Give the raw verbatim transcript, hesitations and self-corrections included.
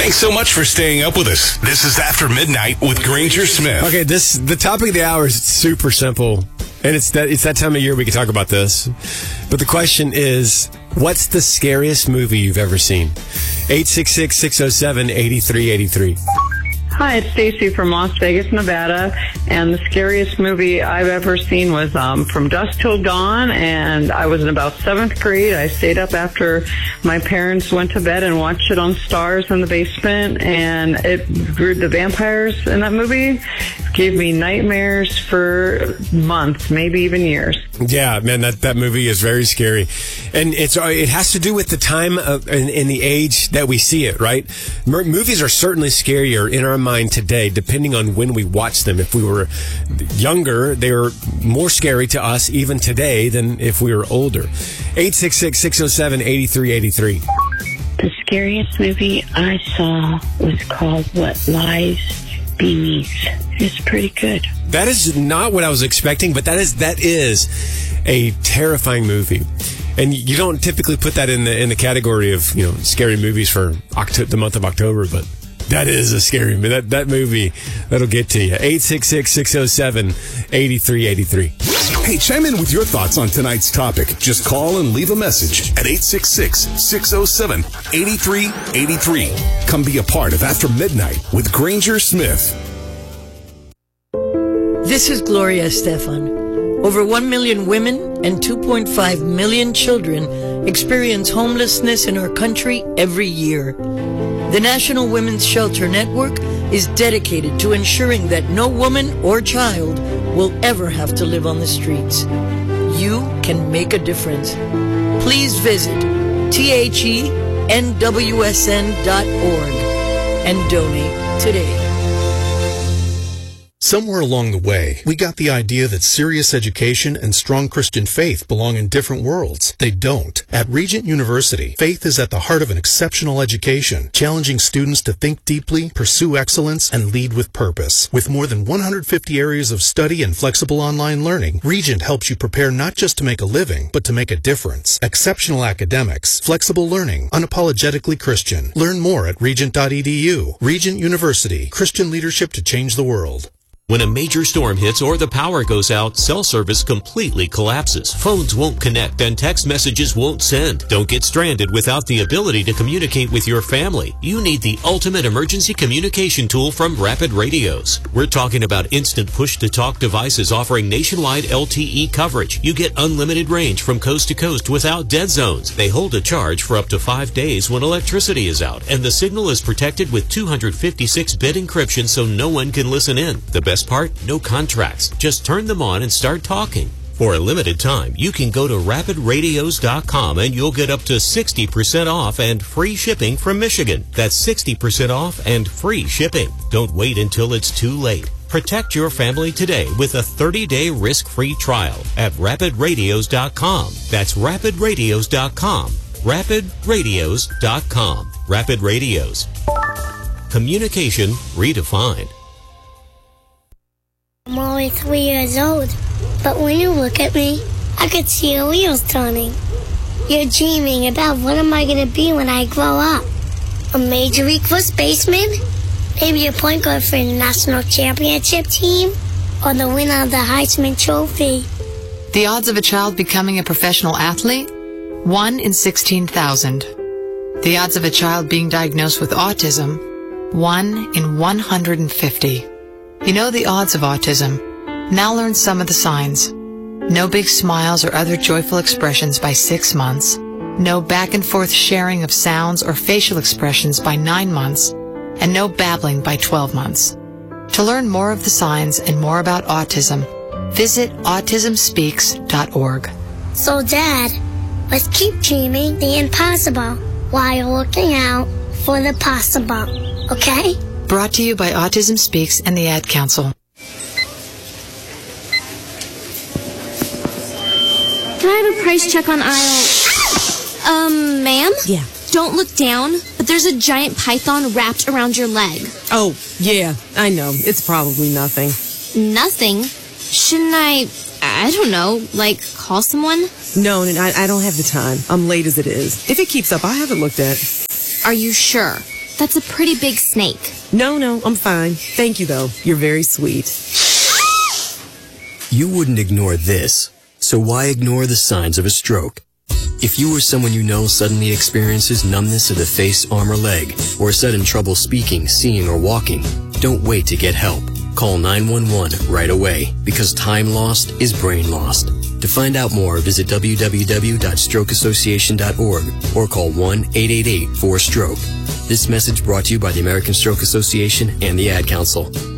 Thanks so much for staying up with us. This is After Midnight with Granger Smith. Okay, this the topic of the hour is super simple. And it's that it's that time of year we can talk about this. But the question is, what's the scariest movie you've ever seen? eight six six, six oh seven, eight three eight three. Hi, it's Stacy from Las Vegas, Nevada, and the scariest movie I've ever seen was um, From Dusk Till Dawn, and I was in about seventh grade. I stayed up after my parents went to bed and watched it on Stars in the basement, and it grew the vampires in that movie gave me nightmares for months, maybe even years. Yeah, man, that, that movie is very scary. And it's it has to do with the time of, and, and the age that we see it, right? M- movies are certainly scarier in our mind today, depending on when we watch them. If we were younger, they were more scary to us even today than if we were older. eight six six, six oh seven, eight three eight three. The scariest movie I saw was called What Lies Beneath. It's pretty good. That is not what I was expecting, but that is that is a terrifying movie. And you don't typically put that in the in the category of, you know, scary movies for Octo- the month of October, but that is a scary movie. That, that movie, that'll get to you. eight six six, six oh seven, eight three eight three. Hey, chime in with your thoughts on tonight's topic. Just call and leave a message at eight six six, six oh seven, eight three eight three. Come be a part of After Midnight with Granger Smith. This is Gloria Estefan. Over one million women and two point five million children experience homelessness in our country every year. The National Women's Shelter Network is dedicated to ensuring that no woman or child will ever have to live on the streets. You can make a difference. Please visit T H E N W S N dot org and donate today. Somewhere along the way, we got the idea that serious education and strong Christian faith belong in different worlds. They don't. At Regent University, faith is at the heart of an exceptional education, challenging students to think deeply, pursue excellence, and lead with purpose. With more than one hundred fifty areas of study and flexible online learning, Regent helps you prepare not just to make a living, but to make a difference. Exceptional academics, flexible learning, unapologetically Christian. Learn more at regent dot e d u. Regent University, Christian leadership to change the world. When a major storm hits or the power goes out, cell service completely collapses. Phones won't connect and text messages won't send. Don't get stranded without the ability to communicate with your family. You need the ultimate emergency communication tool from Rapid Radios. We're talking about instant push-to-talk devices offering nationwide L T E coverage. You get unlimited range from coast to coast without dead zones. They hold a charge for up to five days when electricity is out, and the signal is protected with two fifty-six bit encryption so no one can listen in. The best part? No contracts. Just turn them on and start talking. For a limited time, you can go to rapid radios dot com and you'll get up to sixty percent off and free shipping from Michigan. That's sixty percent off and free shipping. Don't wait until it's too late. Protect your family today with a thirty-day risk-free trial at rapid radios dot com. That's rapid radios dot com. rapid radios dot com. Rapid Radios. Communication redefined. I'm only three years old, but when you look at me, I could see your wheels turning. You're dreaming about what am I going to be when I grow up? A Major League First baseman? Maybe a point guard for the national championship team? Or the winner of the Heisman Trophy? The odds of a child becoming a professional athlete? one in sixteen thousand. The odds of a child being diagnosed with autism? one in one hundred fifty. You know the odds of autism. Now learn some of the signs. No big smiles or other joyful expressions by six months. No back and forth sharing of sounds or facial expressions by nine months. And no babbling by twelve months. To learn more of the signs and more about autism, visit autism speaks dot org. So, Dad, let's keep dreaming the impossible while looking out for the possible, okay? Brought to you by Autism Speaks and the Ad Council. Can I have a price check on aisle... Um, ma'am? Yeah. Don't look down, but there's a giant python wrapped around your leg. Oh, yeah, I know. It's probably nothing. Nothing? Shouldn't I, I don't know, like, call someone? No, I, I don't have the time. I'm late as it is. If it keeps up, I'll have it looked at. Are you sure? That's a pretty big snake. No, no, I'm fine. Thank you, though. You're very sweet. You wouldn't ignore this, so why ignore the signs of a stroke? If you or someone you know suddenly experiences numbness of the face, arm, or leg, or sudden trouble speaking, seeing, or walking, don't wait to get help. Call nine one one right away, because time lost is brain lost. To find out more, visit w w w dot stroke association dot org or call one eight eight eight four stroke. This message brought to you by the American Stroke Association and the Ad Council.